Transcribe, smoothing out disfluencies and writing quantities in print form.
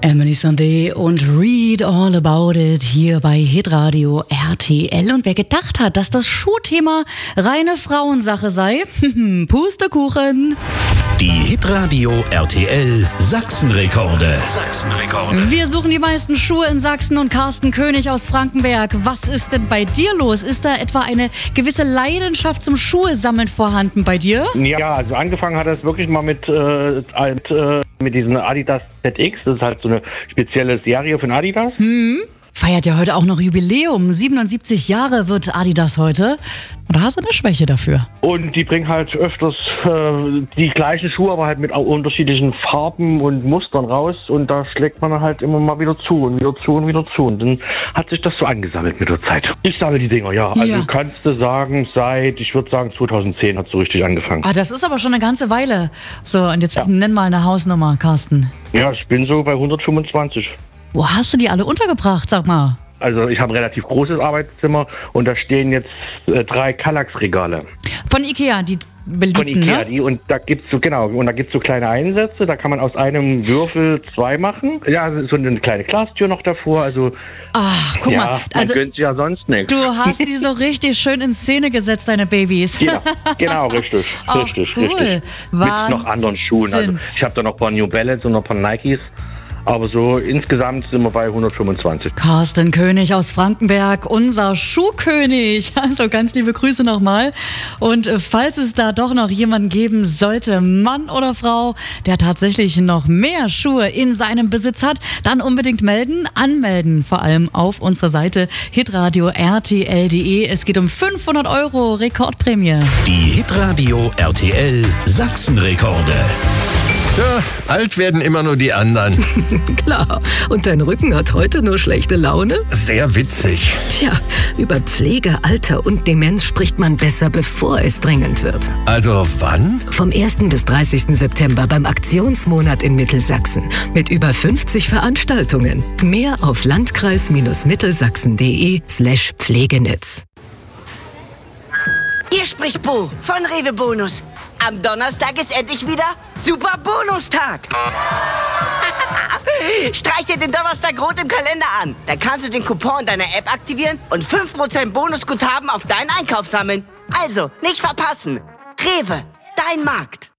Emily Sandé und Read All About It hier bei Hitradio RTL. Und wer gedacht hat, dass das Schuhthema reine Frauensache sei, Pustekuchen. Die Hitradio RTL Sachsenrekorde. Wir suchen die meisten Schuhe in Sachsen und Carsten König aus Frankenberg. Was ist denn bei dir los? Ist da etwa eine gewisse Leidenschaft zum Schuhesammeln vorhanden bei dir? Ja, also angefangen hat es wirklich mal mit diesen Adidas ZX. Das ist halt so eine spezielle Serie von Adidas. Feiert ja heute auch noch Jubiläum. 77 Jahre wird Adidas heute. Und da hast du eine Schwäche dafür. Und die bringen halt öfters die gleichen Schuhe, aber halt mit auch unterschiedlichen Farben und Mustern raus. Und da schlägt man halt immer mal wieder zu und wieder zu und wieder zu. Und dann hat sich das so angesammelt mit der Zeit. Ich sammle die Dinger, ja. Also kannst du sagen, ich würde sagen 2010 hat es so richtig angefangen. Ah, das ist aber schon eine ganze Weile. So, und jetzt nenn mal eine Hausnummer, Carsten. Ja, ich bin so bei 125. Wo hast du die alle untergebracht, sag mal? Also ich habe ein relativ großes Arbeitszimmer und da stehen jetzt 3 Kallax-Regale. Von Ikea, die beliebten, Von Ikea, ne? die, und da gibt's so kleine Einsätze, da kann man aus einem Würfel 2 machen. Ja, so eine kleine Glastür noch davor, also Ach, guck mal, also man gönnt sich ja sonst nichts. du hast die so richtig schön in Szene gesetzt, deine Babys. Ja, genau, richtig. Ach, richtig, cool. richtig. Mit noch anderen Schuhen. Also ich habe da noch ein paar New Balance und noch ein paar Nikes. Aber so insgesamt sind wir bei 125. Carsten König aus Frankenberg, unser Schuhkönig. Also ganz liebe Grüße nochmal. Und falls es da doch noch jemanden geben sollte, Mann oder Frau, der tatsächlich noch mehr Schuhe in seinem Besitz hat, dann unbedingt melden, anmelden. Vor allem auf unserer Seite hitradio rtl.de. Es geht um 500 € Rekordprämie. Die Hitradio RTL Sachsenrekorde. Ja, alt werden immer nur die anderen. Klar. Und dein Rücken hat heute nur schlechte Laune? Sehr witzig. Tja, über Pflege, Alter und Demenz spricht man besser, bevor es dringend wird. Also wann? Vom 1. bis 30. September beim Aktionsmonat in Mittelsachsen. Mit über 50 Veranstaltungen. Mehr auf landkreis-mittelsachsen.de/Pflegenetz. Hier spricht Bo von Rewe Bonus. Am Donnerstag ist endlich wieder Super Bonustag. Streich dir den Donnerstag rot im Kalender an. Dann kannst du den Coupon in deiner App aktivieren und 5% Bonusguthaben auf deinen Einkauf sammeln. Also, nicht verpassen. Rewe, dein Markt.